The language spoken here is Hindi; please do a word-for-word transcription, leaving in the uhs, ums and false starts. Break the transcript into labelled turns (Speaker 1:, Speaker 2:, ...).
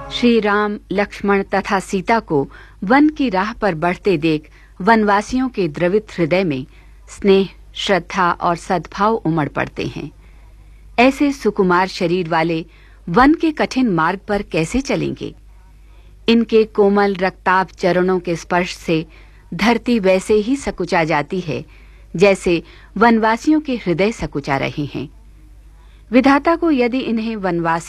Speaker 1: श्री राम, लक्ष्मण तथा सीता को वन की राह पर बढ़ते देख वनवासियों के द्रवित हृदय में स्नेह, श्रद्धा और सद्भाव उमड़ पड़ते हैं। ऐसे सुकुमार शरीर वाले वन के कठिन मार्ग पर कैसे चलेंगे? इनके कोमल रक्ताभ चरणों के स्पर्श से धरती वैसे ही सकुचा जाती है जैसे वनवासियों के हृदय सकुचा रहे हैं। विधाता को यदि इन्हें वनवास